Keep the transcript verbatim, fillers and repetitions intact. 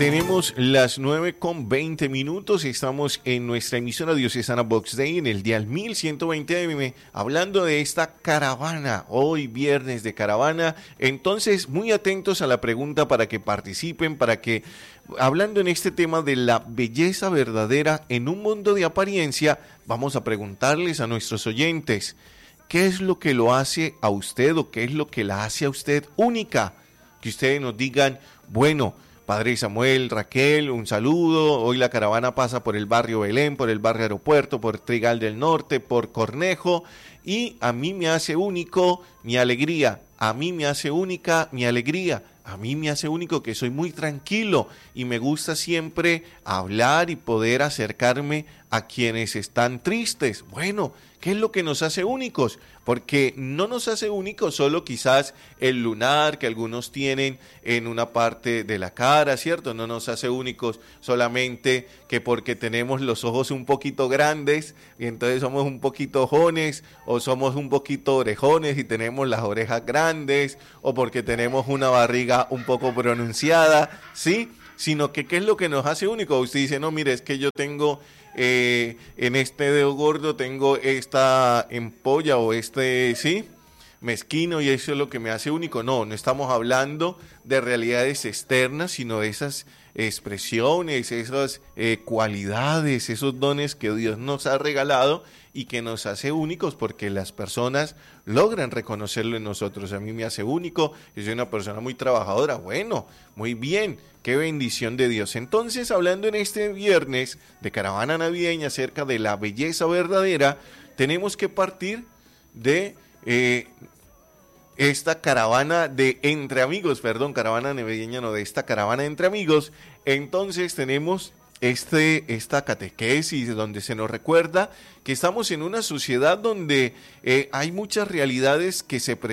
Tenemos las nueve con veinte minutos, estamos en nuestra emisora diocesana Vox Dei en el dial mil ciento veinte A M, hablando de esta caravana, hoy viernes de caravana. Entonces, muy atentos a la pregunta para que participen, para que, hablando en este tema de la belleza verdadera en un mundo de apariencia, vamos a preguntarles a nuestros oyentes, ¿qué es lo que lo hace a usted o qué es lo que la hace a usted única? Que ustedes nos digan, bueno, Padre Samuel, Raquel, un saludo. Hoy la caravana pasa por el barrio Belén, por el barrio Aeropuerto, por Trigal del Norte, por Cornejo, y a mí me hace único mi alegría, a mí me hace única mi alegría, a mí me hace único que soy muy tranquilo y me gusta siempre hablar y poder acercarme a quienes están tristes. Bueno, ¿qué es lo que nos hace únicos? Porque no nos hace únicos solo quizás el lunar que algunos tienen en una parte de la cara, ¿cierto? No nos hace únicos solamente que porque tenemos los ojos un poquito grandes y entonces somos un poquito ojones, o somos un poquito orejones y tenemos las orejas grandes, o porque tenemos una barriga un poco pronunciada, ¿sí? Sino que ¿qué es lo que nos hace únicos? Usted dice, no, mire, es que yo tengo... Eh, en este dedo gordo tengo esta empolla o este, sí, mezquino y eso es lo que me hace único. No, no estamos hablando de realidades externas, sino de esas expresiones, esas eh, cualidades, esos dones que Dios nos ha regalado y que nos hace únicos porque las personas logran reconocerlo en nosotros. A mí me hace único, yo soy una persona muy trabajadora. Bueno, muy bien, qué bendición de Dios. Entonces, hablando en este viernes de caravana navideña acerca de la belleza verdadera, tenemos que partir de eh, esta caravana de entre amigos, perdón, caravana navideña, no, de esta caravana de entre amigos. Entonces tenemos este, esta catequesis donde se nos recuerda que estamos en una sociedad donde eh, hay muchas realidades que se presentan